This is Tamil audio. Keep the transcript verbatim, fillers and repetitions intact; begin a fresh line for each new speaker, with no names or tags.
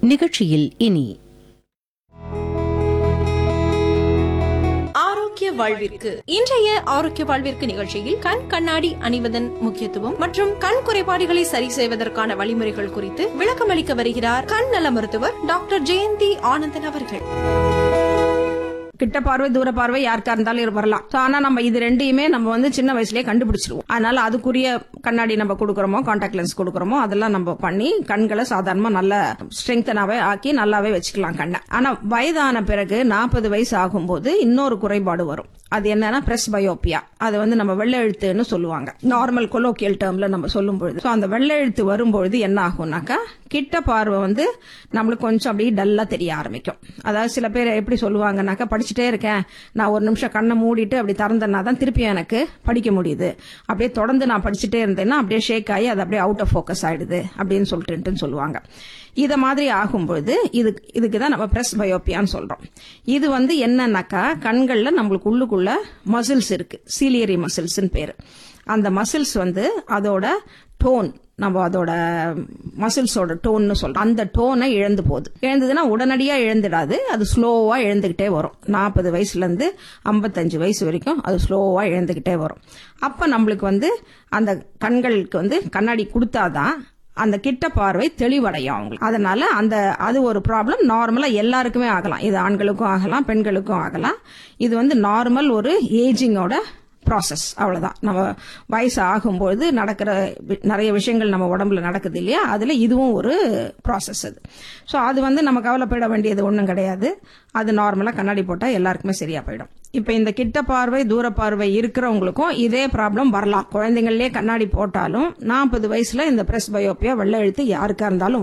நிகழ்ச்சியில் இனி
ஆரோக்கிய வாழ்விற்கு இன்றைய ஆரோக்கிய வாழ்விற்கு நிகழ்ச்சியில் கண் கண்ணாடி அணிவதன் முக்கியத்துவம் மற்றும் கண் குறைபாடுகளை சரி செய்வதற்கான வழிமுறைகள் குறித்து விளக்கமளிக்க வருகிறார் கண் நல மருத்துவர் டாக்டர் ஜெயந்தி ஆனந்தன் அவர்கள்.
கிட்ட பார்வை தூர பார்வை யாருக்கா இருந்தாலும் வரலாம். ஆனா நம்ம இது ரெண்டையுமே நம்ம வந்து சின்ன வயசுலயே கண்டுபிடிச்சிருவோம். அதனால அதுக்குரிய கண்ணாடி நம்ம கொடுக்கறோமோ கான்டாக்ட் லென்ஸ் கொடுக்கறோமோ அதெல்லாம் நம்ம பண்ணி கண்களை சாதாரணமா நல்ல ஸ்ட்ரெங்தனாவே ஆக்கி நல்லாவே வச்சுக்கலாம் கண்ணை. ஆனா வயதான பிறகு நாற்பது வயசு ஆகும்போது இன்னொரு குறைபாடு வரும். அது என்னன்னா பிரஸ் பயோபியா. அது வந்து நம்ம வெள்ளை எழுத்துன்னு சொல்லுவாங்க நார்மல் கொலோக்கியல் டேர்ம்ல நம்ம சொல்லும் பொழுது. அந்த வெள்ளை எழுத்து வரும்பொழுது என்ன ஆகும்னாக்கா கிட்ட பார்வை வந்து நம்மளுக்கு கொஞ்சம் அப்படியே டல்லா தெரிய ஆரம்பிக்கும். அதாவது சில பேர் எப்படி சொல்லுவாங்கன்னாக்கா படிச்சுட்டே இருக்கேன், நான் ஒரு நிமிஷம் கண்ணை மூடிட்டு அப்படி திறந்தேன்னா தான் திருப்பி எனக்கு படிக்க முடியுது, அப்படியே தொடர்ந்து நான் படிச்சுட்டே இருந்தேன்னா அப்படியே ஷேக் ஆகி அது அப்படியே அவுட் ஆஃப் ஃபோக்கஸ் ஆயிடுது அப்படின்னு சொல்லிட்டு சொல்லுவாங்க. இத மாதிரி ஆகும்போது இது இதுக்குதான் நம்ம பிரஸ் பயோபியான்னு சொல்றோம். இது வந்து என்னன்னாக்கா கண்கள்ல நம்மளுக்கு உள்ளுக்குள்ள மசில்ஸ் இருக்கு, சீலியரி மசில்ஸ் பேரு. அந்த மசில்ஸ் வந்து அதோட டோன், நம்ம அதோட மசில்ஸோட டோன்னு சொல்றோம், அந்த டோனை இழந்து போகுது. இழந்ததுன்னா உடனடியா இழந்துடாது, அது ஸ்லோவா இழந்துகிட்டே வரும். நாற்பது வயசுல இருந்து ஐம்பத்தஞ்சு வயசு வரைக்கும் அது ஸ்லோவா இழந்துகிட்டே வரும். அப்ப நம்மளுக்கு வந்து அந்த கண்களுக்கு வந்து கண்ணாடி கொடுத்தாதான் அந்த கிட்ட பார்வை தெளிவடையும் அவங்களுக்கு. அதனால அந்த அது ஒரு ப்ராப்ளம் நார்மலா எல்லாருக்குமே ஆகலாம். இது ஆண்களுக்கும் ஆகலாம், பெண்களுக்கும் ஆகலாம். இது வந்து நார்மல் ஒரு ஏஜிங்கோட ப்ராசஸ், அவ்வளவுதான். நம்ம வயசு ஆகும்போது நடக்கிற நிறைய விஷயங்கள் நம்ம உடம்புல நடக்குது இல்லையா, அதுல இதுவும் ஒரு ப்ராசஸ். அது சோ அது வந்து நம்ம கவலைப்பட வேண்டியது ஒண்ணும் கிடையாது. அது நார்மலா கண்ணாடி போட்டா எல்லாருக்குமே சரியா போயிடும். இப்ப இந்த கிட்ட பார்வை தூர பார்வை இருக்கிறவங்களுக்கும் இதே ப்ராப்ளம் வரலாம். குழந்தைங்களே கண்ணாடி போட்டாலும் நாற்பது வயசுல இந்த பிரஸ் பயோபியா வெள்ளை எழுத்து யாருக்கா இருந்தாலும்